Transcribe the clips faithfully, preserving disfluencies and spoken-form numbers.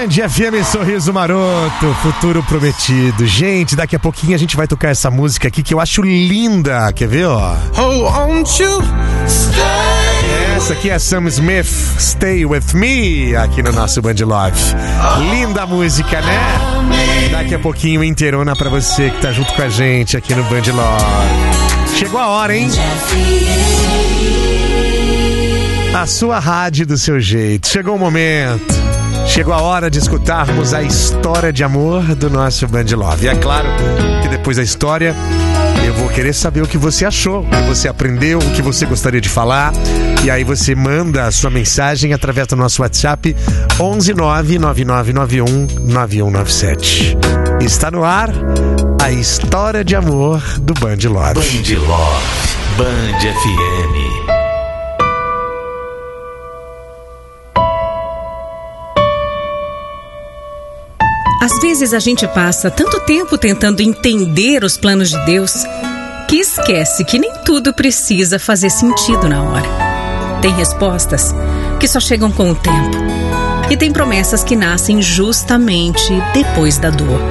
Band F M, Sorriso Maroto, Futuro Prometido. Gente, daqui a pouquinho a gente vai tocar essa música aqui que eu acho linda. Quer ver, ó? Oh, won't you stay? Essa aqui é Sam Smith, Stay With Me, aqui no nosso Band Love. Linda música, né? Daqui a pouquinho inteirona pra você que tá junto com a gente aqui no Band Love. Chegou a hora, hein? A sua rádio do seu jeito. Chegou o momento. Chegou a hora de escutarmos a história de amor do nosso Band Love. E é claro que depois da história eu vou querer saber o que você achou, o que você aprendeu, o que você gostaria de falar. E aí você manda a sua mensagem através do nosso WhatsApp onze nove nove nove nove um nove um nove sete. Está no ar a história de amor do Band Love. Band Love, Band F M. Às vezes a gente passa tanto tempo tentando entender os planos de Deus que esquece que nem tudo precisa fazer sentido na hora. Tem respostas que só chegam com o tempo. E tem promessas que nascem justamente depois da dor.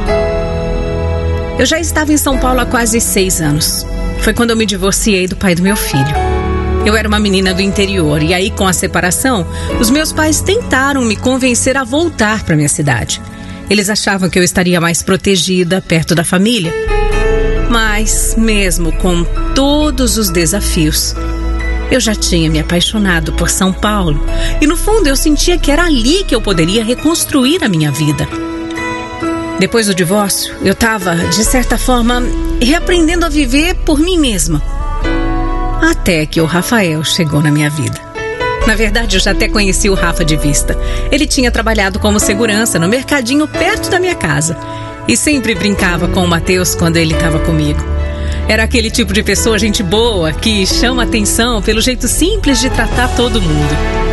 Eu já estava em São Paulo há quase seis anos. Foi quando eu me divorciei do pai do meu filho. Eu era uma menina do interior e aí, com a separação, os meus pais tentaram me convencer a voltar para minha cidade. Eles achavam que eu estaria mais protegida, perto da família. Mas, mesmo com todos os desafios, eu já tinha me apaixonado por São Paulo. E, no fundo, eu sentia que era ali que eu poderia reconstruir a minha vida. Depois do divórcio, eu estava, de certa forma, reaprendendo a viver por mim mesma. Até que o Rafael chegou na minha vida. Na verdade, eu já até conheci o Rafa de vista. Ele tinha trabalhado como segurança no mercadinho perto da minha casa. E sempre brincava com o Matheus quando ele estava comigo. Era aquele tipo de pessoa, gente boa, que chama atenção pelo jeito simples de tratar todo mundo.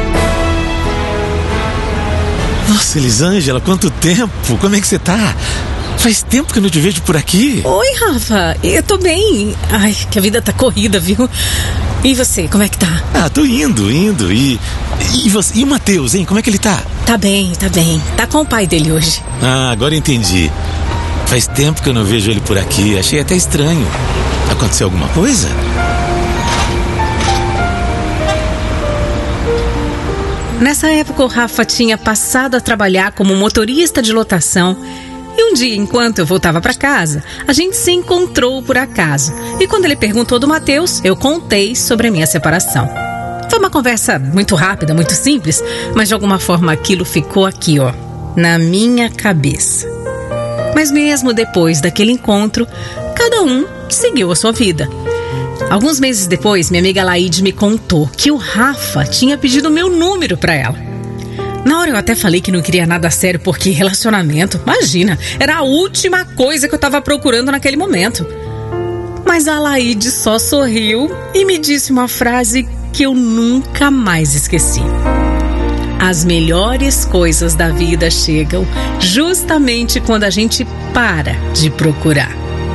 Nossa, Elisângela, quanto tempo! Como é que você tá? Faz tempo que eu não te vejo por aqui. Oi, Rafa. Eu tô bem. Ai, que a vida tá corrida, viu? E você, como é que tá? Ah, tô indo, indo. E, e, você, e o Matheus, hein? Como é que ele tá? Tá bem, tá bem. Tá com o pai dele hoje. Ah, agora entendi. Faz tempo que eu não vejo ele por aqui. Achei até estranho. Aconteceu alguma coisa? Nessa época, o Rafa tinha passado a trabalhar como motorista de lotação. E um dia, enquanto eu voltava para casa, a gente se encontrou por acaso. E quando ele perguntou do Matheus, eu contei sobre a minha separação. Foi uma conversa muito rápida, muito simples, mas de alguma forma aquilo ficou aqui, ó, na minha cabeça. Mas mesmo depois daquele encontro, cada um seguiu a sua vida. Alguns meses depois, minha amiga Laide me contou que o Rafa tinha pedido meu número para ela. Na hora eu até falei que não queria nada sério, porque relacionamento, imagina, era a última coisa que eu tava procurando naquele momento. Mas a Laide só sorriu e me disse uma frase que eu nunca mais esqueci. As melhores coisas da vida chegam justamente quando a gente para de procurar.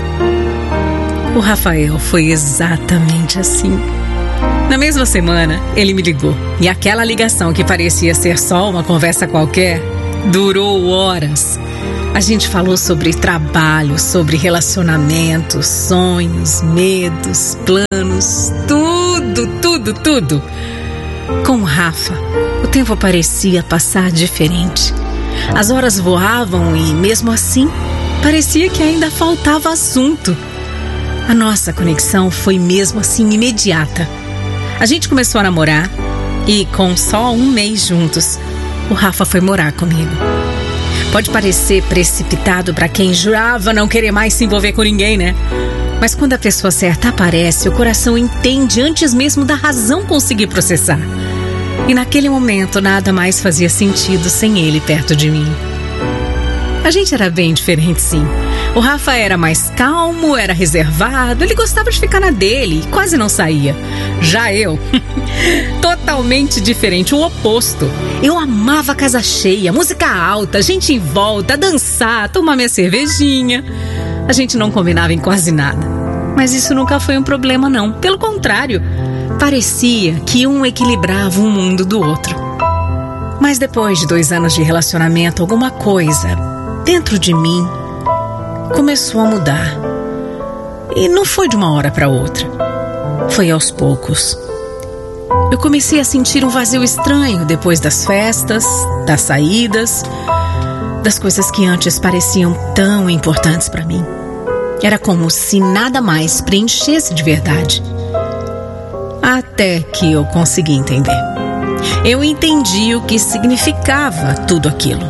O Rafael foi exatamente assim. Na mesma semana, ele me ligou. E aquela ligação que parecia ser só uma conversa qualquer, durou horas. A gente falou sobre trabalho, sobre relacionamentos, sonhos, medos, planos, tudo, tudo, tudo. Com o Rafa, o tempo parecia passar diferente. As horas voavam e, mesmo assim, parecia que ainda faltava assunto. A nossa conexão foi mesmo assim imediata. A gente começou a namorar e, com só um mês juntos, o Rafa foi morar comigo. Pode parecer precipitado para quem jurava não querer mais se envolver com ninguém, né? Mas quando a pessoa certa aparece, o coração entende antes mesmo da razão conseguir processar. E naquele momento, nada mais fazia sentido sem ele perto de mim. A gente era bem diferente, sim. O Rafa era mais calmo, era reservado, ele gostava de ficar na dele e quase não saía. Já eu, totalmente diferente, o oposto. Eu amava casa cheia, música alta, gente em volta, dançar, tomar minha cervejinha. A gente não combinava em quase nada. Mas isso nunca foi um problema, não. Pelo contrário, parecia que um equilibrava o mundo do outro. Mas depois de dois anos de relacionamento, alguma coisa dentro de mim começou a mudar. E não foi de uma hora para outra. Foi aos poucos. Eu comecei a sentir um vazio estranho depois das festas, das saídas, das coisas que antes pareciam tão importantes para mim. Era como se nada mais preenchesse de verdade. Até que eu consegui entender. Eu entendi o que significava tudo aquilo.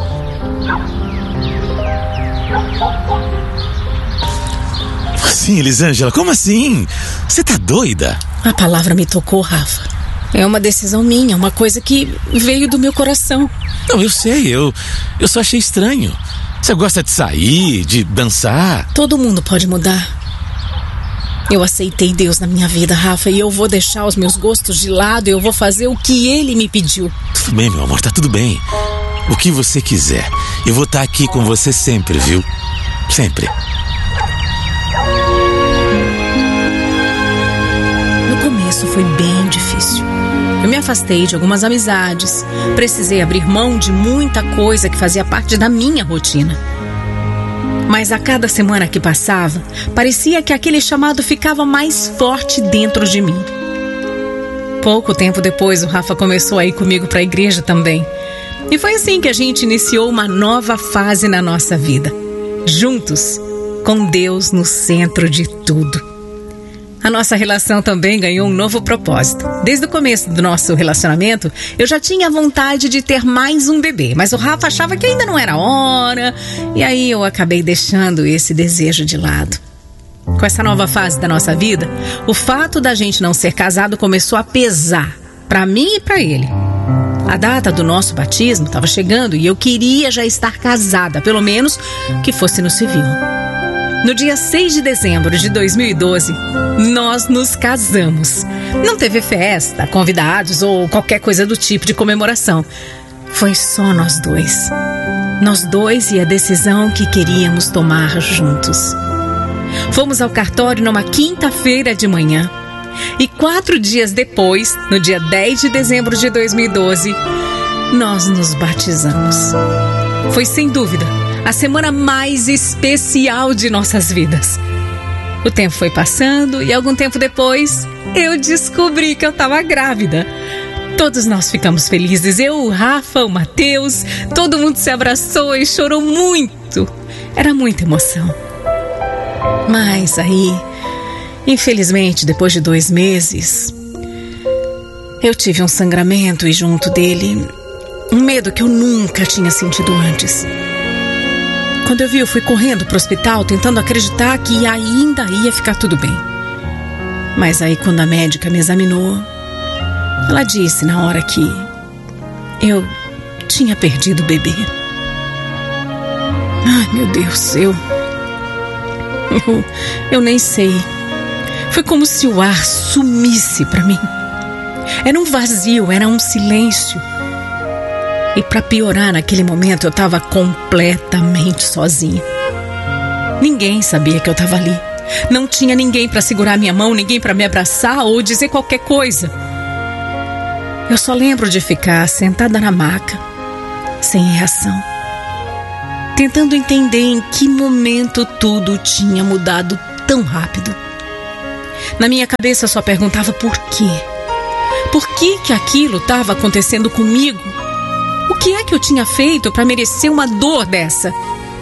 Sim, Elisângela, como assim? Você tá doida? A palavra me tocou, Rafa. É uma decisão minha, uma coisa que veio do meu coração. Não, eu sei, eu, eu só achei estranho. Você gosta de sair, de dançar? Todo mundo pode mudar. Eu aceitei Deus na minha vida, Rafa, e eu vou deixar os meus gostos de lado e eu vou fazer o que Ele me pediu. Tudo bem, meu amor, tá tudo bem. O que você quiser. Eu vou estar aqui com você sempre, viu? Sempre. No começo foi bem difícil. Eu me afastei de algumas amizades, precisei abrir mão de muita coisa que fazia parte da minha rotina. Mas a cada semana que passava, parecia que aquele chamado ficava mais forte dentro de mim. Pouco tempo depois, o Rafa começou a ir comigo para a igreja também. E foi assim que a gente iniciou uma nova fase na nossa vida. Juntos, com Deus no centro de tudo. A nossa relação também ganhou um novo propósito. Desde o começo do nosso relacionamento, eu já tinha vontade de ter mais um bebê, mas o Rafa achava que ainda não era hora, e aí eu acabei deixando esse desejo de lado. Com essa nova fase da nossa vida, o fato da gente não ser casado começou a pesar, para mim e para ele. A data do nosso batismo estava chegando e eu queria já estar casada, pelo menos que fosse no civil. No dia seis de dezembro de dois mil e doze, nós nos casamos. Não teve festa, convidados ou qualquer coisa do tipo de comemoração. Foi só nós dois. Nós dois e a decisão que queríamos tomar juntos. Fomos ao cartório numa quinta-feira de manhã. E quatro dias depois, no dia dez de dezembro de dois mil e doze, nós nos batizamos. Foi sem dúvida a semana mais especial de nossas vidas. O tempo foi passando e algum tempo depois eu descobri que eu estava grávida. Todos nós ficamos felizes, eu, o Rafa, o Matheus, todo mundo se abraçou e chorou muito. Era muita emoção. Mas aí, infelizmente, depois de dois meses, eu tive um sangramento e junto dele, um medo que eu nunca tinha sentido antes. Quando eu vi, eu fui correndo pro hospital, tentando acreditar que ainda ia ficar tudo bem. Mas aí, quando a médica me examinou, ela disse na hora que eu tinha perdido o bebê. Ai, meu Deus, eu... Eu, eu nem sei. Foi como se o ar sumisse pra mim. Era um vazio, era um silêncio. E para piorar, naquele momento eu estava completamente sozinha. Ninguém sabia que eu estava ali. Não tinha ninguém para segurar minha mão, ninguém para me abraçar ou dizer qualquer coisa. Eu só lembro de ficar sentada na maca, sem reação, tentando entender em que momento tudo tinha mudado tão rápido. Na minha cabeça eu só perguntava por quê. Por que que aquilo estava acontecendo comigo? O que é que eu tinha feito para merecer uma dor dessa?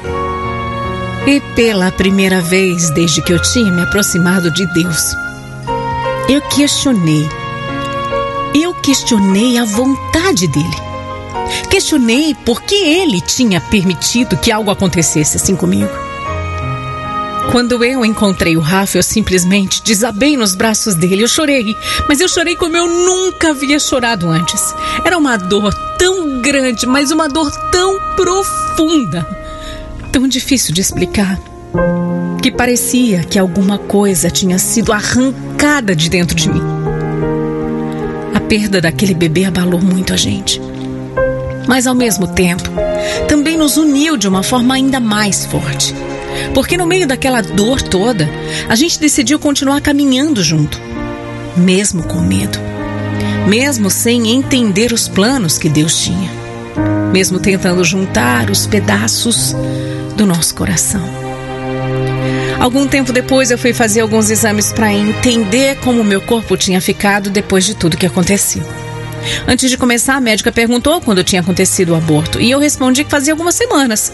E pela primeira vez desde que eu tinha me aproximado de Deus, eu questionei. Eu questionei a vontade dele. Questionei por que ele tinha permitido que algo acontecesse assim comigo. Quando eu encontrei o Rafa, eu simplesmente desabei nos braços dele. Eu chorei, mas eu chorei como eu nunca havia chorado antes. Era uma dor tão grande, mas uma dor tão profunda, tão difícil de explicar, que parecia que alguma coisa tinha sido arrancada de dentro de mim. A perda daquele bebê abalou muito a gente, mas ao mesmo tempo também nos uniu de uma forma ainda mais forte. Porque no meio daquela dor toda, a gente decidiu continuar caminhando junto, mesmo com medo, mesmo sem entender os planos que Deus tinha, mesmo tentando juntar os pedaços do nosso coração. Algum tempo depois eu fui fazer alguns exames para entender como meu corpo tinha ficado depois de tudo que aconteceu. Antes de começar, a médica perguntou quando tinha acontecido o aborto e eu respondi que fazia algumas semanas.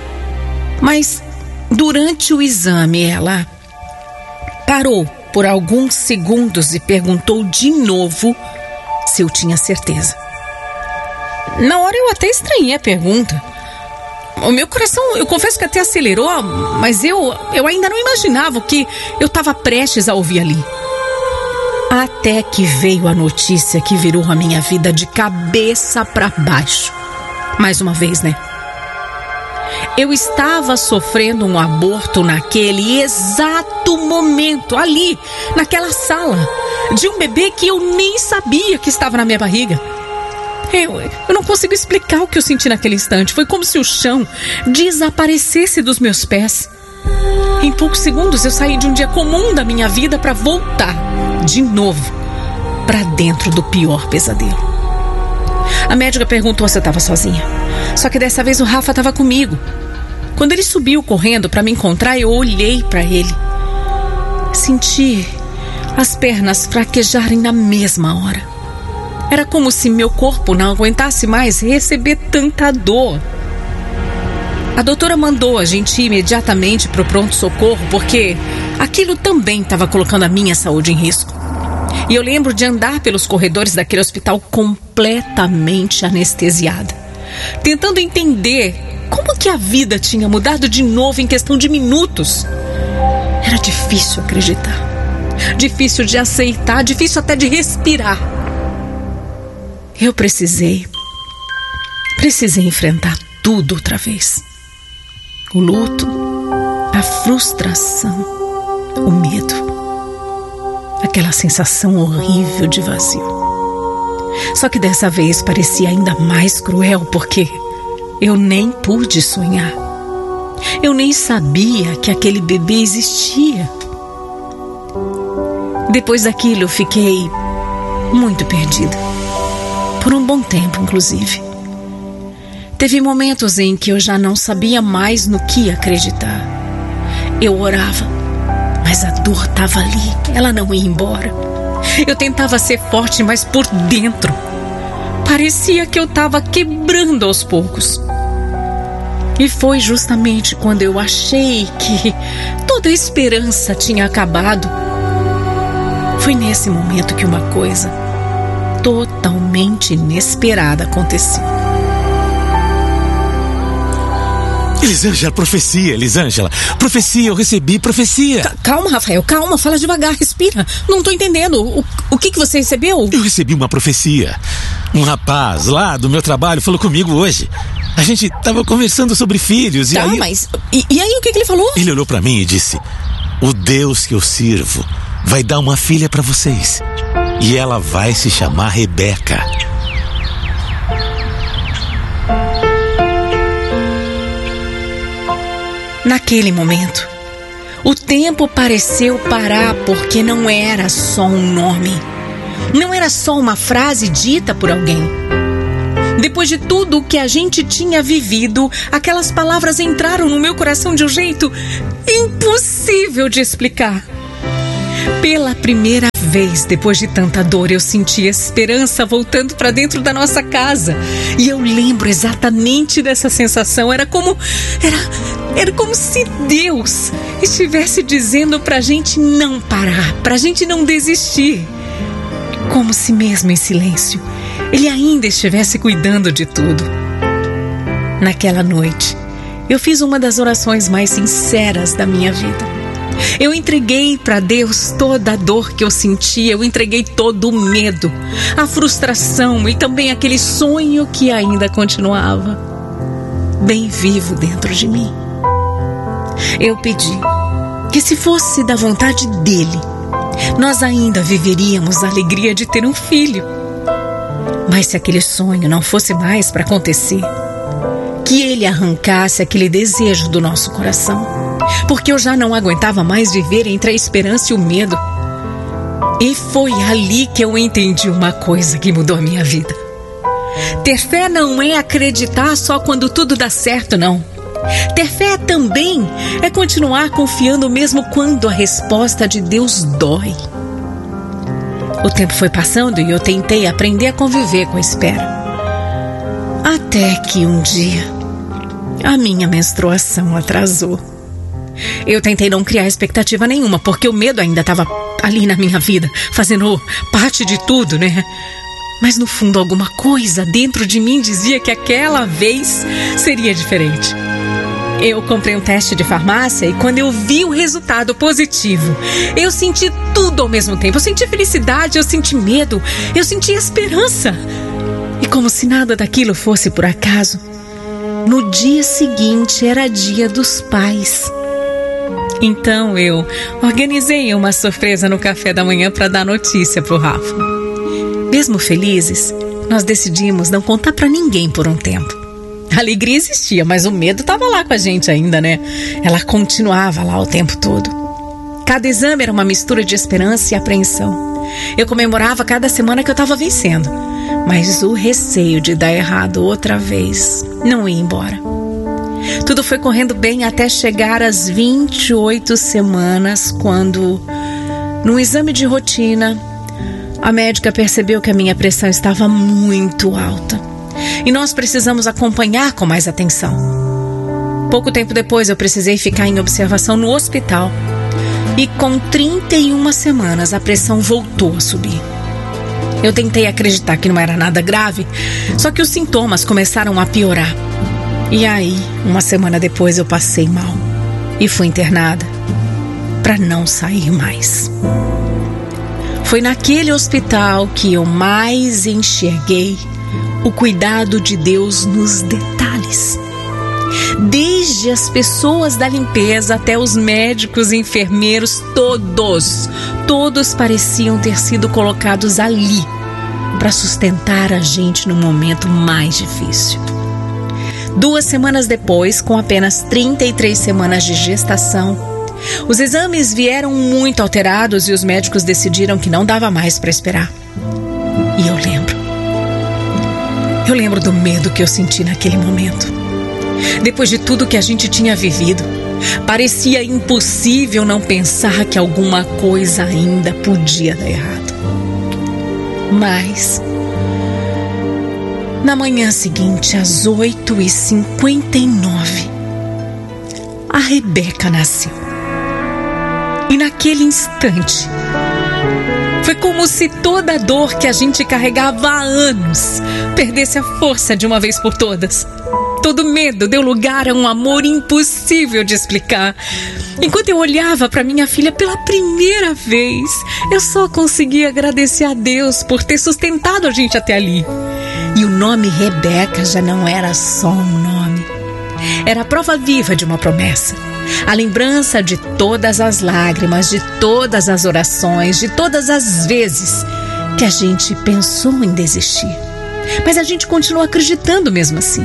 Mas durante o exame ela parou por alguns segundos e perguntou de novo se eu tinha certeza. Na hora eu até estranhei a pergunta. O meu coração, eu confesso que até acelerou, mas eu, eu ainda não imaginava o que eu estava prestes a ouvir ali. Até que veio a notícia que virou a minha vida de cabeça para baixo. Mais uma vez, né? Eu estava sofrendo um aborto naquele exato momento, ali, naquela sala, de um bebê que eu nem sabia que estava na minha barriga. Eu, eu não consigo explicar o que eu senti naquele instante. Foi como se o chão desaparecesse dos meus pés. Em poucos segundos eu saí de um dia comum da minha vida para voltar, de novo, para dentro do pior pesadelo. A médica perguntou se eu estava sozinha. Só que dessa vez o Rafa estava comigo. Quando ele subiu correndo para me encontrar, eu olhei para ele. Senti as pernas fraquejarem na mesma hora. Era como se meu corpo não aguentasse mais receber tanta dor. A doutora mandou a gente ir imediatamente para o pronto-socorro porque aquilo também estava colocando a minha saúde em risco. E eu lembro de andar pelos corredores daquele hospital completamente anestesiada, tentando entender como que a vida tinha mudado de novo em questão de minutos. Era difícil acreditar, difícil de aceitar, difícil até de respirar. Eu precisei, precisei enfrentar tudo outra vez. O luto, a frustração, o medo, aquela sensação horrível de vazio. Só que dessa vez parecia ainda mais cruel porque eu nem pude sonhar. Eu nem sabia que aquele bebê existia. Depois daquilo eu fiquei muito perdida. Por um bom tempo, inclusive. Teve momentos em que eu já não sabia mais no que acreditar. Eu orava, mas a dor estava ali, ela não ia embora. Eu tentava ser forte, mas por dentro parecia que eu estava quebrando aos poucos. E foi justamente quando eu achei que toda a esperança tinha acabado. Foi nesse momento que uma coisa totalmente inesperada aconteceu. Elisângela, profecia, Elisângela. Profecia, eu recebi profecia. C- calma, Rafael, calma, fala devagar, respira. Não tô entendendo. O, o que que você recebeu? Eu recebi uma profecia. Um rapaz lá do meu trabalho falou comigo hoje. A gente tava conversando sobre filhos e tá, aí... mas... E, e aí, o que que ele falou? Ele olhou pra mim e disse: o Deus que eu sirvo vai dar uma filha pra vocês. E ela vai se chamar Rebeca. Naquele momento, o tempo pareceu parar porque não era só um nome. Não era só uma frase dita por alguém. Depois de tudo o que a gente tinha vivido, aquelas palavras entraram no meu coração de um jeito impossível de explicar. Pela primeira vez, depois de tanta dor, eu senti esperança voltando para dentro da nossa casa. E eu lembro exatamente dessa sensação. Era como... Era, era como se Deus estivesse dizendo pra gente não parar, pra gente não desistir. Como se mesmo em silêncio, Ele ainda estivesse cuidando de tudo. Naquela noite, eu fiz uma das orações mais sinceras da minha vida. Eu entreguei para Deus toda a dor que eu sentia, eu entreguei todo o medo, a frustração e também aquele sonho que ainda continuava bem vivo dentro de mim. Eu pedi que, se fosse da vontade dele, nós ainda viveríamos a alegria de ter um filho. Mas se aquele sonho não fosse mais para acontecer, que ele arrancasse aquele desejo do nosso coração, porque eu já não aguentava mais viver entre a esperança e o medo. E foi ali que eu entendi uma coisa que mudou a minha vida. Ter fé não é acreditar só quando tudo dá certo, não. Ter fé também é continuar confiando mesmo quando a resposta de Deus dói. O tempo foi passando e eu tentei aprender a conviver com a espera. Até que um dia, a minha menstruação atrasou. Eu tentei não criar expectativa nenhuma, porque o medo ainda estava ali na minha vida, fazendo parte de tudo, né? Mas no fundo, alguma coisa dentro de mim dizia que aquela vez seria diferente. Eu comprei um teste de farmácia e quando eu vi o resultado positivo, eu senti tudo ao mesmo tempo. Eu senti felicidade, eu senti medo, eu senti esperança. E como se nada daquilo fosse por acaso, no dia seguinte era dia dos pais. Então eu organizei uma surpresa no café da manhã para dar notícia pro Rafa. Mesmo felizes, nós decidimos não contar para ninguém por um tempo. A alegria existia, mas o medo estava lá com a gente ainda, né? Ela continuava lá o tempo todo. Cada exame era uma mistura de esperança e apreensão. Eu comemorava cada semana que eu estava vencendo, mas o receio de dar errado outra vez não ia embora. Tudo foi correndo bem até chegar às vinte e oito semanas, quando, num exame de rotina, a médica percebeu que a minha pressão estava muito alta e nós precisamos acompanhar com mais atenção. Pouco tempo depois eu precisei ficar em observação no hospital e com trinta e uma semanas a pressão voltou a subir. Eu tentei acreditar que não era nada grave, só que os sintomas começaram a piorar. E aí, uma semana depois eu passei mal e fui internada para não sair mais. Foi naquele hospital que eu mais enxerguei o cuidado de Deus nos detalhes. Desde as pessoas da limpeza até os médicos e enfermeiros, todos, todos pareciam ter sido colocados ali para sustentar a gente no momento mais difícil. Duas semanas depois, com apenas trinta e três semanas de gestação, os exames vieram muito alterados e os médicos decidiram que não dava mais para esperar. E eu lembro. Eu lembro do medo que eu senti naquele momento. Depois de tudo que a gente tinha vivido, parecia impossível não pensar que alguma coisa ainda podia dar errado. Mas, na manhã seguinte, às oito e cinquenta e nove, a Rebeca nasceu. E naquele instante, foi como se toda a dor que a gente carregava há anos perdesse a força de uma vez por todas. Todo medo deu lugar a um amor impossível de explicar. Enquanto eu olhava para minha filha pela primeira vez, eu só conseguia agradecer a Deus por ter sustentado a gente até ali. E o nome Rebeca já não era só um nome. Era a prova viva de uma promessa. A lembrança de todas as lágrimas, de todas as orações, de todas as vezes que a gente pensou em desistir. Mas a gente continuou acreditando mesmo assim.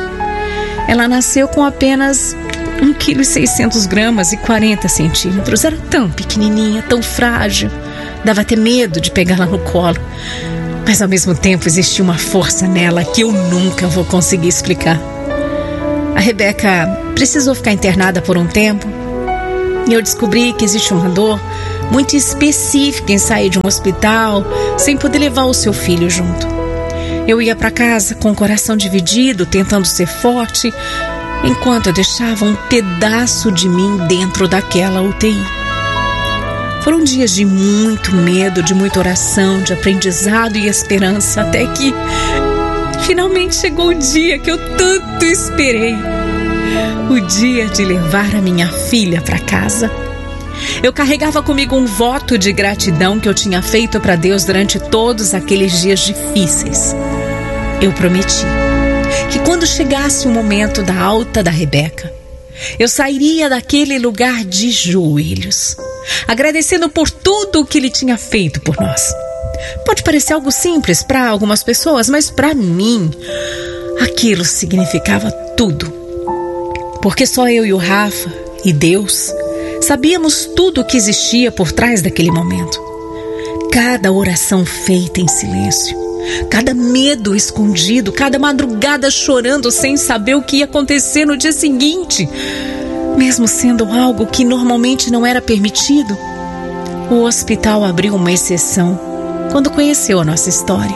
Ela nasceu com apenas um vírgula seiscentos gramas e quarenta centímetros. Era tão pequenininha, tão frágil. Dava até medo de pegá-la no colo. Mas ao mesmo tempo existia uma força nela que eu nunca vou conseguir explicar. A Rebeca precisou ficar internada por um tempo e eu descobri que existe uma dor muito específica em sair de um hospital sem poder levar o seu filho junto. Eu ia para casa com o coração dividido, tentando ser forte, enquanto eu deixava um pedaço de mim dentro daquela U T I. Foram dias de muito medo, de muita oração, de aprendizado e esperança, até que finalmente chegou o dia que eu tanto esperei. O dia de levar a minha filha para casa. Eu carregava comigo um voto de gratidão que eu tinha feito para Deus durante todos aqueles dias difíceis. Eu prometi que quando chegasse o momento da alta da Rebeca, eu sairia daquele lugar de joelhos, agradecendo por tudo o que Ele tinha feito por nós. Pode parecer algo simples para algumas pessoas, mas para mim, aquilo significava tudo. Porque só eu e o Rafa e Deus sabíamos tudo o que existia por trás daquele momento. Cada oração feita em silêncio, cada medo escondido, cada madrugada chorando sem saber o que ia acontecer no dia seguinte, mesmo sendo algo que normalmente não era permitido, o hospital abriu uma exceção quando conheceu a nossa história.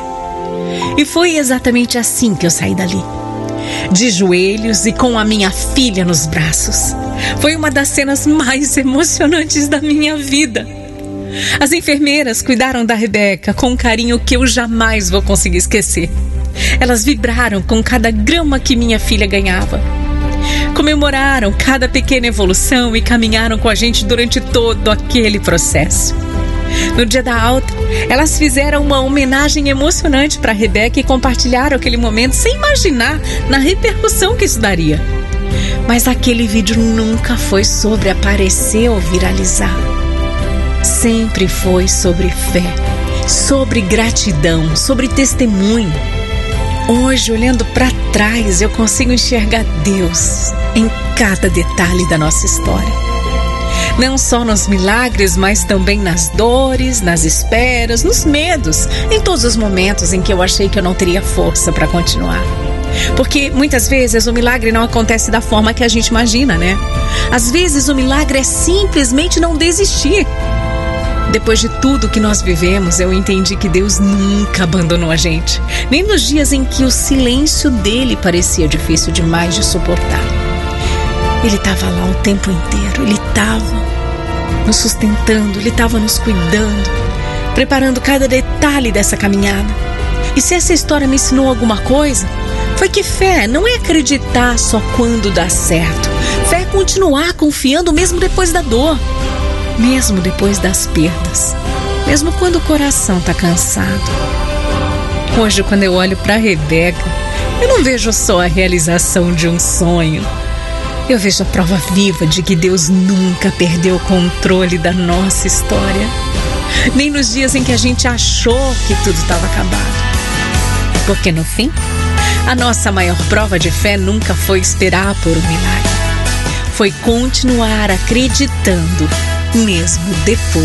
E foi exatamente assim que eu saí dali, de joelhos e com a minha filha nos braços. Foi uma das cenas mais emocionantes da minha vida. As enfermeiras cuidaram da Rebeca com um carinho que eu jamais vou conseguir esquecer. Elas vibraram com cada grama que minha filha ganhava. Comemoraram cada pequena evolução e caminharam com a gente durante todo aquele processo. No dia da alta, elas fizeram uma homenagem emocionante para a Rebeca e compartilharam aquele momento sem imaginar na repercussão que isso daria. Mas aquele vídeo nunca foi sobre aparecer ou viralizar. Sempre foi sobre fé, sobre gratidão, sobre testemunho. Hoje, olhando para trás, eu consigo enxergar Deus em cada detalhe da nossa história. Não só nos milagres, mas também nas dores, nas esperas, nos medos, em todos os momentos em que eu achei que eu não teria força para continuar. Porque muitas vezes o milagre não acontece da forma que a gente imagina, né? Às vezes o milagre é simplesmente não desistir. Depois de tudo que nós vivemos, eu entendi que Deus nunca abandonou a gente, nem nos dias em que o silêncio dele parecia difícil demais de suportar. Ele estava lá o tempo inteiro, ele estava nos sustentando, ele estava nos cuidando, preparando cada detalhe dessa caminhada. E se essa história me ensinou alguma coisa, foi que fé não é acreditar só quando dá certo. Fé é continuar confiando mesmo depois da dor, mesmo depois das perdas, mesmo quando o coração está cansado. Hoje, quando eu olho para Rebeca, eu não vejo só a realização de um sonho. Eu vejo a prova viva de que Deus nunca perdeu o controle da nossa história, nem nos dias em que a gente achou que tudo estava acabado. Porque no fim, a nossa maior prova de fé nunca foi esperar por um milagre, foi continuar acreditando mesmo depois